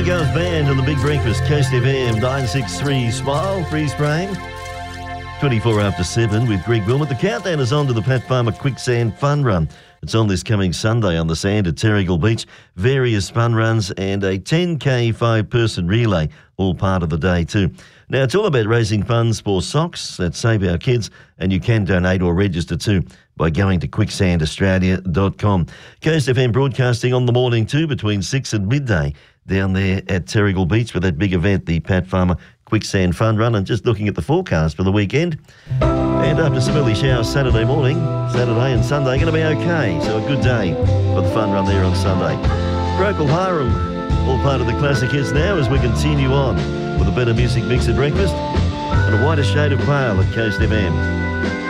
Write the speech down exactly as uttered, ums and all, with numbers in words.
Goes Band on the Big Breakfast, Coast F M, nine six three Smile, freeze frame. twenty-four after seven with Greg Wilmot. The countdown is on to the Pat Farmer Quicksand Fun Run. It's on this coming Sunday on the sand at Terrigal Beach. Various fun runs and a ten K five-person relay, all part of the day too. Now, it's all about raising funds for socks that save our kids, and you can donate or register too by going to quicksand australia dot com. Coast F M broadcasting on the morning too between six and midday down there at Terrigal Beach for that big event, the Pat Farmer Quicksand Fun Run, and just looking at the forecast for the weekend. And after some early showers Saturday morning, Saturday and Sunday going to be okay. So a good day for the fun run there on Sunday. Procol Harum, all part of the classic hits now as we continue on with a better music mix at breakfast and a whiter shade of pale at Coast F M.